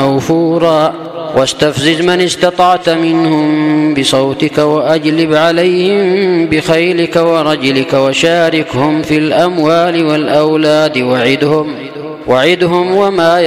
موفورا واستفزز من استطعت منهم بصوتك وأجلب عليهم بخيلك ورجلك وشاركهم في الأموال والأولاد وعدهم وما